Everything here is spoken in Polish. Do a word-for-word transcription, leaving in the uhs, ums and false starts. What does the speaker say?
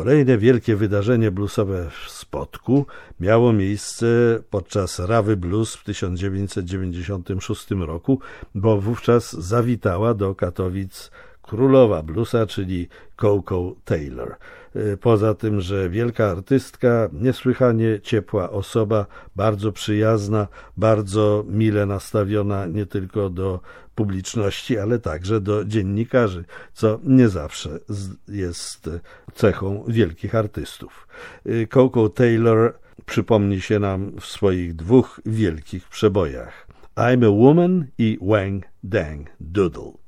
Kolejne wielkie wydarzenie bluesowe w Spodku miało miejsce podczas Rawy Blues w tysiąc dziewięćset dziewięćdziesiątym szóstym roku, bo wówczas zawitała do Katowic królowa bluesa, czyli Coco Taylor. Poza tym, że wielka artystka, niesłychanie ciepła osoba, bardzo przyjazna, bardzo mile nastawiona nie tylko do publiczności, ale także do dziennikarzy, co nie zawsze jest cechą wielkich artystów. Coco Taylor przypomni się nam w swoich dwóch wielkich przebojach: I'm a Woman i Wang Dang Doodle.